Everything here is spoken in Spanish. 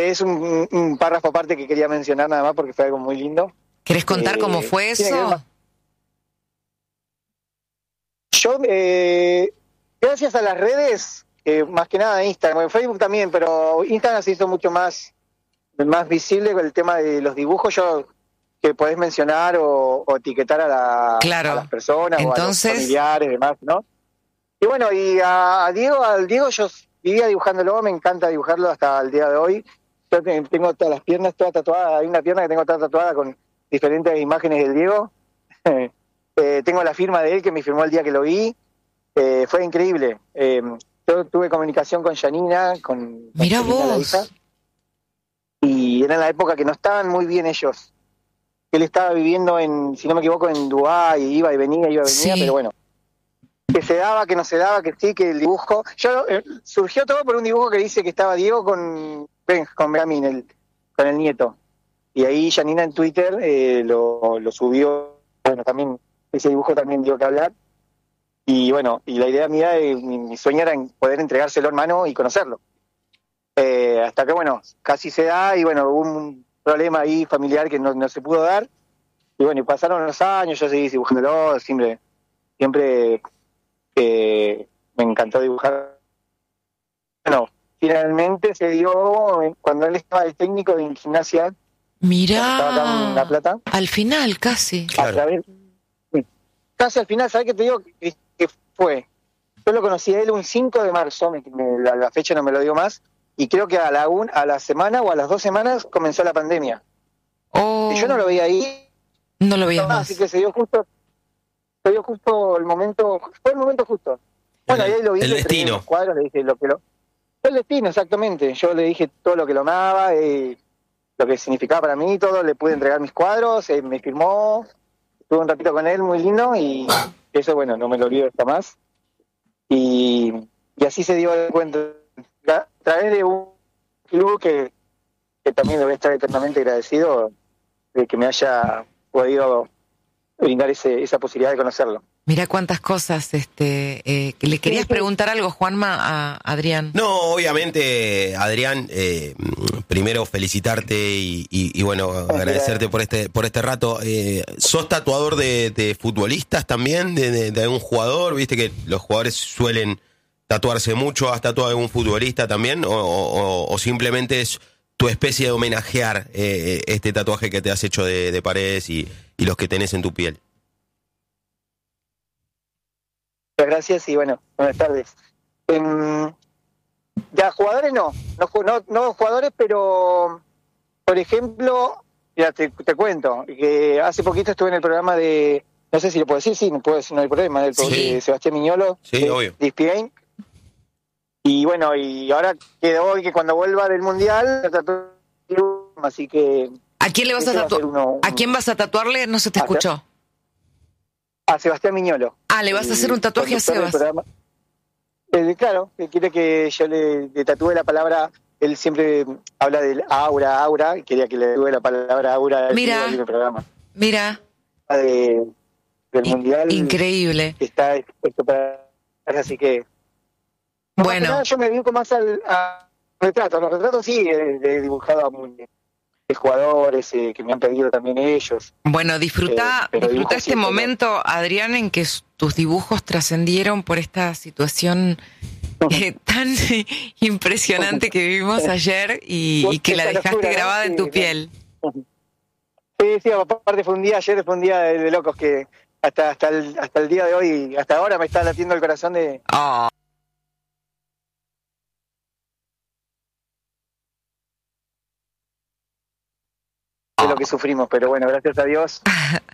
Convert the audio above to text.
es un párrafo aparte que quería mencionar nada más porque fue algo muy lindo. ¿Querés contar cómo fue eso? Yo, gracias a las redes, más que nada Instagram, Facebook también, pero Instagram se hizo mucho más visible con el tema de los dibujos. Yo que podés mencionar o etiquetar a las personas. Entonces, o a los familiares y demás, ¿no? Y bueno, y al Diego yo vivía dibujándolo, me encanta dibujarlo hasta el día de hoy. Yo tengo todas las piernas todas tatuadas, hay una pierna que tengo toda tatuada con diferentes imágenes del Diego. Tengo la firma de él que me firmó el día que lo vi. Fue increíble. Yo tuve comunicación con Janina, Mirá Janina, la hija, y era en la época que no estaban muy bien ellos. Él estaba viviendo si no me equivoco, en Dubái, iba y venía, sí. pero bueno, que se daba, que no se daba, que sí, que el dibujo... surgió todo por un dibujo que dice que estaba Diego con Benjamín, con el nieto. Y ahí Janina en Twitter lo subió. Bueno, también ese dibujo también dio que hablar. Y bueno, y la idea mía, mi sueño era poder entregárselo en mano y conocerlo. Hasta que, bueno, casi se da y bueno, hubo un problema ahí familiar que no se pudo dar. Y bueno, y pasaron los años, yo seguí dibujándolo, siempre me encantó dibujar. Bueno, finalmente se dio cuando él estaba el técnico de gimnasia. Mirá, estaba acá en La Plata. Al final casi. Claro. Casi al final, ¿sabés qué te digo? Que fue, yo lo conocí a él un 5 de marzo, la fecha no me lo dio más, y creo que a la semana o a las 2 semanas comenzó la pandemia. Y yo no lo veía ahí. No lo veías más. Así que se dio justo el momento, fue el momento justo. Bueno, ahí lo vi, el destino. Los cuadros, le dije el destino, exactamente. Yo le dije todo lo que lo amaba, lo que significaba para mí, todo, le pude entregar mis cuadros, me firmó, estuve un ratito con él, muy lindo, y eso, bueno, no me lo olvido hasta más. Y así se dio el encuentro, a través de un club que también le voy a estar eternamente agradecido de que me haya podido brindar esa posibilidad de conocerlo. Mirá cuántas cosas. ¿Le querías preguntar algo, Juanma, a Adrián? No, obviamente, Adrián, primero felicitarte y bueno, agradecerte por este rato. ¿Sos tatuador de futbolistas también, de algún jugador? Viste que los jugadores suelen tatuarse mucho. ¿Has tatuado a algún futbolista también? ¿O simplemente es tu especie de homenajear este tatuaje que te has hecho de Paredes y los que tenés en tu piel? Muchas gracias y bueno, buenas tardes. Ya, jugadores no jugadores, pero por ejemplo, mira, te cuento, que hace poquito estuve en el programa de, no sé si lo puedo decir, sí, no puedo decir, no hay problema, de Sebastián Miñolo, obvio. de ESPN. Y bueno, y ahora quedó hoy que cuando vuelva del Mundial, así que... ¿A quién le vas a tatuar? ¿A quién vas a tatuarle? No se te escuchó. A Sebastián Miñolo. ¿Le vas a hacer un tatuaje a Sebas? Claro, quiere que yo le tatúe la palabra, él siempre habla del aura, y quería que le tatúe la palabra aura al programa. Mira. Del Mundial. Increíble. Está expuesto para... Así que... Bueno. Nada, yo me dedico más a retratos. Los retratos sí he dibujado a de jugadores que me han pedido también ellos. Bueno, disfruta este momento, Adrián, en que tus dibujos trascendieron por esta situación tan impresionante que vivimos ayer y que la dejaste grabada en tu piel. Sí, aparte ayer fue un día de locos que hasta el día de hoy, hasta ahora me está latiendo el corazón de... de lo que sufrimos, pero bueno, gracias a Dios